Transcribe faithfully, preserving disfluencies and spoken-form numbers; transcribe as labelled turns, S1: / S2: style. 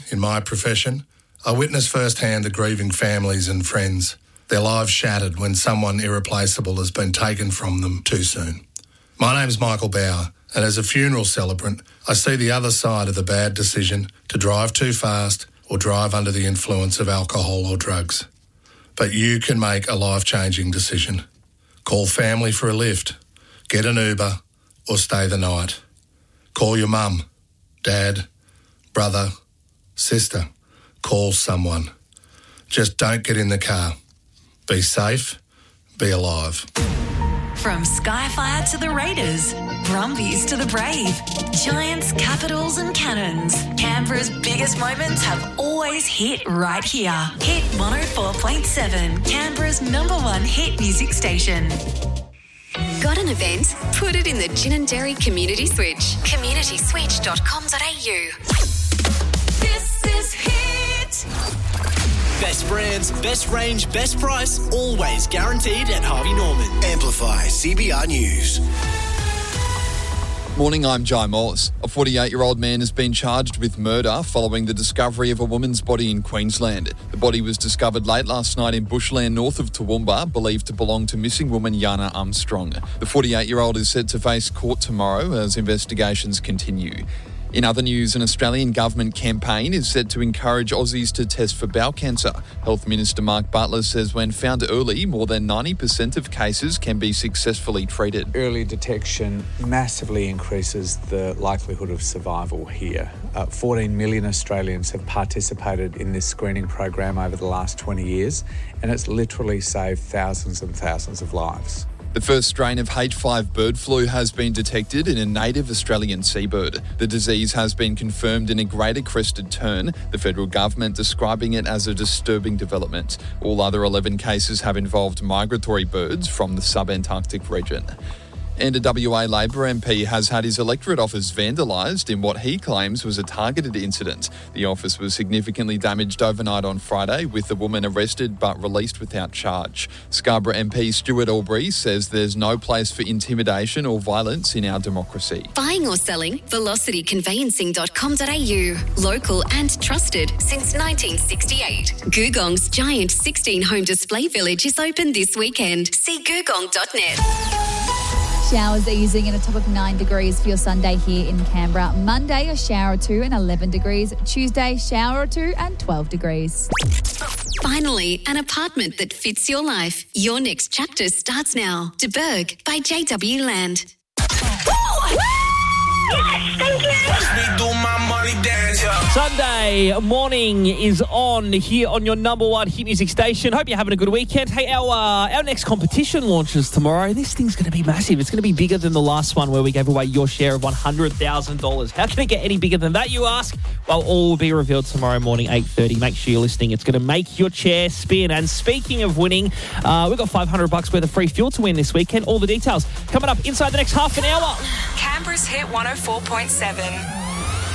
S1: In my profession, I witness firsthand the grieving families and friends, their lives shattered when someone irreplaceable has been taken from them too soon. My name's Michael Bauer, and as a funeral celebrant, I see the other side of the bad decision to drive too fast or drive under the influence of alcohol or drugs. But you can make a life-changing decision. Call family for a lift, get an Uber, or stay the night. Call your mum, dad, brother, sister. Call someone. Just don't get in the car. Be safe, be alive.
S2: From Skyfire to the Raiders, Brumbies to the Brave, Giants, Capitals and Cannons, Canberra's biggest moments have always hit right here. Hit one oh four point seven, Canberra's number one hit music station.
S3: Got an event? Put it in the Gin and Dairy Community Switch. community switch dot com dot a u.
S2: This is Hit.
S4: Best brands, best range, best price, always guaranteed at Harvey Norman.
S5: Amplify C B R News.
S6: Morning, I'm Jai Morse. A forty-eight-year-old man has been charged with murder following the discovery of a woman's body in Queensland. The body was discovered late last night in bushland north of Toowoomba, believed to belong to missing woman Yana Armstrong. The forty-eight-year-old is set to face court tomorrow as investigations continue. In other news, an Australian government campaign is set to encourage Aussies to test for bowel cancer. Health Minister Mark Butler says when found early, more than ninety percent of cases can be successfully treated.
S7: Early detection massively increases the likelihood of survival here. Uh, fourteen million Australians have participated in this screening program over the last twenty years, and it's literally saved thousands and thousands of lives.
S6: The first strain of H five bird flu has been detected in a native Australian seabird. The disease has been confirmed in a greater crested tern, the federal government describing it as a disturbing development. All other eleven cases have involved migratory birds from the sub-Antarctic region. And a W A Labor M P has had his electorate office vandalised in what he claims was a targeted incident. The office was significantly damaged overnight on Friday, with the woman arrested but released without charge. Scarborough M P Stuart Albury says there's no place for intimidation or violence in our democracy.
S3: Buying or selling? velocity conveyancing dot com dot a u. Local and trusted since nineteen sixty-eight. Googong's giant sixteen-home display village is open this weekend. See googong dot net.
S8: Showers easing and a top of nine degrees for your Sunday here in Canberra. Monday, a shower or two and eleven degrees. Tuesday, shower or two and twelve degrees.
S3: Finally, an apartment that fits your life. Your next chapter starts now. De Berg by J W Land.
S9: Yes, thank you.
S10: Sunday morning is on here on your number one hit music station. Hope you're having a good weekend. Hey, our uh, our next competition launches tomorrow. This thing's going to be massive. It's going to be bigger than the last one where we gave away your share of one hundred thousand dollars. How can it get any bigger than that, you ask? Well, all will be revealed tomorrow morning, eight thirty. Make sure you're listening. It's going to make your chair spin. And speaking of winning, uh, we've got five hundred bucks worth of free fuel to win this weekend. All the details coming up inside the next half an hour.
S2: Canberra's Hit one oh four point seven.